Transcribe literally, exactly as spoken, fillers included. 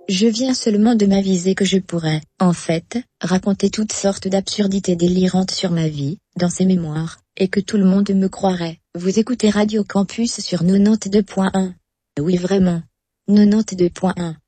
Je viens seulement de m'aviser que je pourrais, en fait, raconter toutes sortes d'absurdités délirantes sur ma vie, dans ces mémoires, et que tout le monde me croirait. Vous écoutez Radio Campus sur quatre-vingt-deux point un. Oui vraiment. quatre-vingt-deux point un.